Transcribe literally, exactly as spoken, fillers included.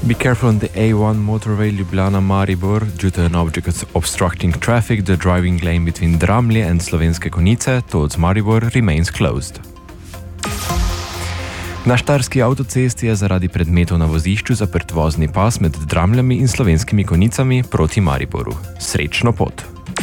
Be careful on the A one motorway Ljubljana-Maribor. Due to an object obstructing traffic, the driving lane between Dramlje and Slovenske Konjice towards Maribor remains closed. Na štajerski avtocesti je zaradi predmetov na vozišču zaprt vozni pas med Dramljami in Slovenskimi Konjicami proti Mariboru. Srečno pot!